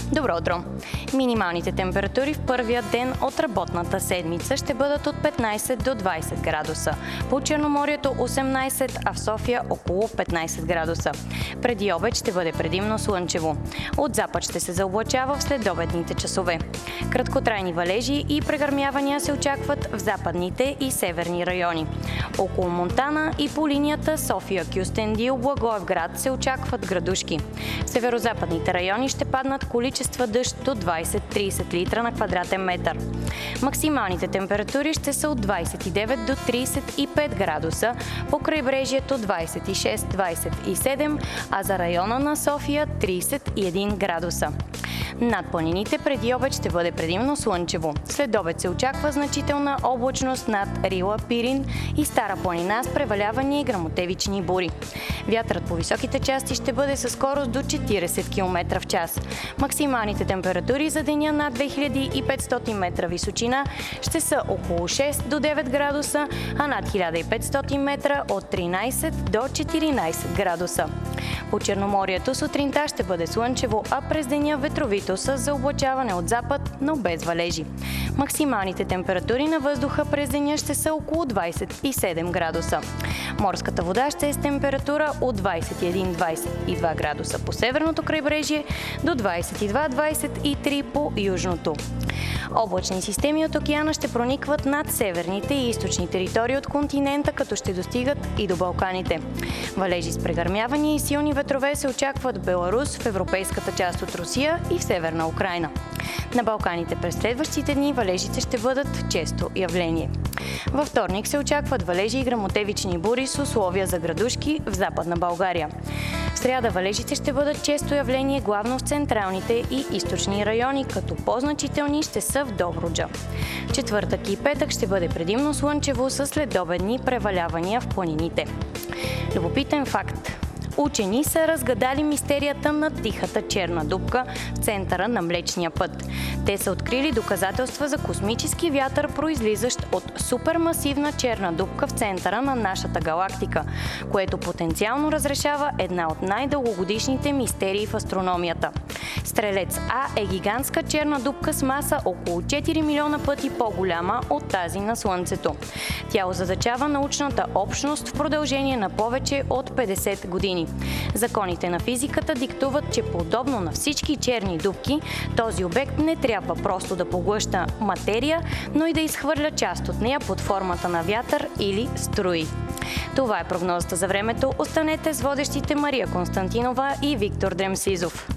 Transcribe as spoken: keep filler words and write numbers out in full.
Добро утро! Минималните температури в първия ден от работната седмица ще бъдат от петнайсет до двайсет градуса. По Черноморието осемнайсет, а в София около петнайсет градуса. Преди обед ще бъде предимно слънчево. От запад ще се заоблачава в следобедните часове. Краткотрайни валежи и прегърмявания се очакват в западните и северни райони. Около Монтана и по линията София, Кюстендил, Благоевград се очакват градушки. В северозападните райони ще паднат количества дъжд до двайсет до трийсет литра на квадратен метър. Максималните температури ще са от двайсет и девет до трийсет и пет градуса, по крайбрежието двайсет и шест до двайсет и седем, а за района на София трийсет и един градуса. Над планините преди обед ще бъде предимно слънчево. След обед се очаква значителна облачност над Рила, Пирин и Стара планина с превалявания и гръмотевични бури. Вятърът по високите части ще бъде със скорост до четирийсет километра в час. Максималните температури за деня над две хиляди и петстотин метра височина ще са около шест до девет градуса, а над хиляда и петстотин метра от тринайсет до четиринайсет градуса. По Черноморието сутринта ще бъде слънчево, а през деня ветровито с заоблачаване от запад, но без валежи. Максималните температури на въздуха през деня ще са около двайсет и седем градуса. Морската вода ще е с температура от двайсет и един до двайсет и два градуса по северното крайбрежие до двайсет и два до двайсет и три по южното. Облачни системи от океана ще проникват над северните и източни територии от континента, като ще достигат и до Балканите. Валежи с прегърмявания и силни ветрове се очакват в Беларус, в европейската част от Русия и в северна Украйна. На Балканите през следващите дни валежите ще бъдат често явление. Във вторник се очакват валежи и гръмотевични бури с условия за градушки в Западна България. В сряда валежите ще бъдат често явление главно в централните и източни райони, като по-значителни ще са в Добруджа. В четвъртък и петък ще бъде предимно слънчево с следобедни превалявания в планините. Любопитен факт. Учени са разгадали мистерията на тихата черна дупка в центъра на Млечния път. Те са открили доказателства за космически вятър, произлизащ от супермасивна черна дупка в центъра на нашата галактика, което потенциално разрешава една от най-дългогодишните мистерии в астрономията. Стрелец А е гигантска черна дупка с маса около четири милиона пъти по-голяма от тази на Слънцето. Тя озадачава научната общност в продължение на повече от петдесет години. Законите на физиката диктуват, че подобно на всички черни дупки, този обект не трябва просто да поглъща материя, но и да изхвърля част от нея под формата на вятър или струи. Това е прогнозата за времето. Останете с водещите Мария Константинова и Виктор Дремсизов.